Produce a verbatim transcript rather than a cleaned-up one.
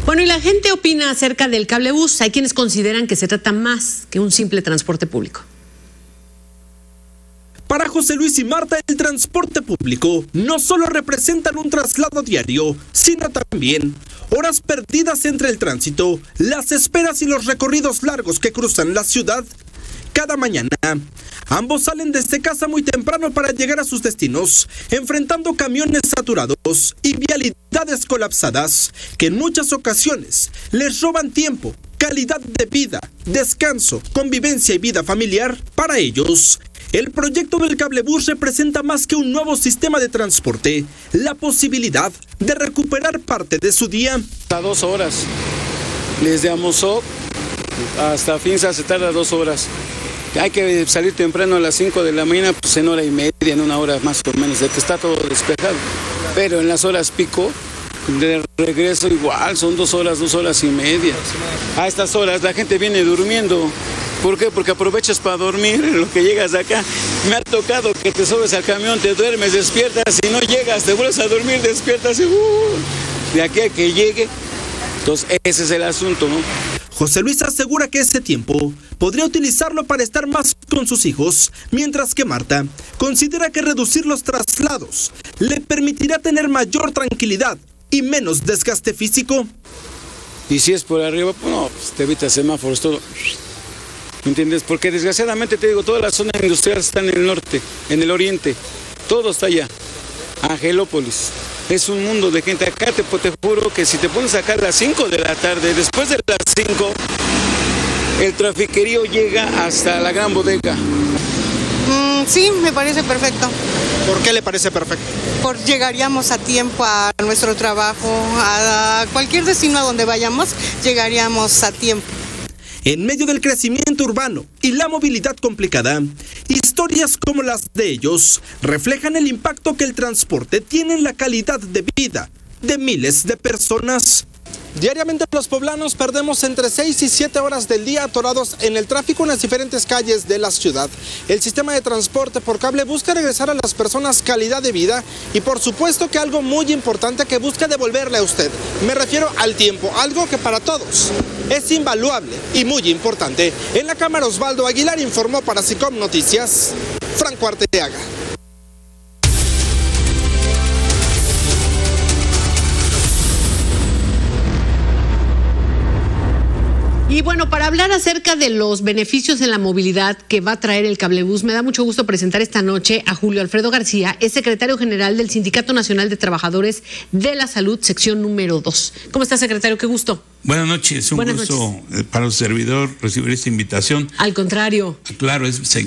Bueno, y la gente opina acerca del cablebús. Hay quienes consideran que se trata más que un simple transporte público. Para José Luis y Marta, el transporte público no solo representan un traslado diario, sino también horas perdidas entre el tránsito, las esperas y los recorridos largos que cruzan la ciudad. Cada mañana, ambos salen desde casa muy temprano para llegar a sus destinos, enfrentando camiones saturados y vialidades colapsadas, que en muchas ocasiones les roban tiempo, calidad de vida, descanso, convivencia y vida familiar. Para ellos, el proyecto del cablebús representa más que un nuevo sistema de transporte, la posibilidad de recuperar parte de su día. A dos horas, desde Amosó hasta Finza se tarda dos horas. Hay que salir temprano a las cinco de la mañana, pues en hora y media, en una hora más o menos, de que está todo despejado. Pero en las horas pico, de regreso igual, son dos horas, dos horas y media. A estas horas la gente viene durmiendo. ¿Por qué? Porque aprovechas para dormir en lo que llegas acá. Me ha tocado que te subes al camión, te duermes, despiertas, y no llegas, te vuelves a dormir, despiertas y uh, de aquí a que llegue. Entonces ese es el asunto, ¿no? José Luis asegura que ese tiempo podría utilizarlo para estar más con sus hijos, mientras que Marta considera que reducir los traslados le permitirá tener mayor tranquilidad y menos desgaste físico. Y si es por arriba, pues no, pues te evitas semáforos, todo. ¿Me entiendes? Porque desgraciadamente te digo, toda la zona industrial está en el norte, en el oriente, todo está allá. Angelópolis. Es un mundo de gente. Acá te, te juro que si te pones acá a las cinco de la tarde, después de las cinco, el trafiquerío llega hasta la gran bodega. Mm, sí, me parece perfecto. ¿Por qué le parece perfecto? Porque llegaríamos a tiempo a nuestro trabajo, a cualquier destino a donde vayamos, llegaríamos a tiempo. En medio del crecimiento urbano y la movilidad complicada, historias como las de ellos reflejan el impacto que el transporte tiene en la calidad de vida de miles de personas. Diariamente los poblanos perdemos entre seis y siete horas del día atorados en el tráfico en las diferentes calles de la ciudad. El sistema de transporte por cable busca regresar a las personas calidad de vida y por supuesto que algo muy importante que busca devolverle a usted. Me refiero al tiempo, algo que para todos es invaluable y muy importante. En la cámara Osvaldo Aguilar informó para SICOM Noticias, Franco Arteaga. Y bueno, para hablar acerca de los beneficios en la movilidad que va a traer el cablebús, me da mucho gusto presentar esta noche a Julio Alfredo García, es secretario general del Sindicato Nacional de Trabajadores de la Salud, sección número dos. ¿Cómo está, secretario? Qué gusto. Buenas noches, un Buenas gusto noches. para el servidor recibir esta invitación. Al contrario. Claro, es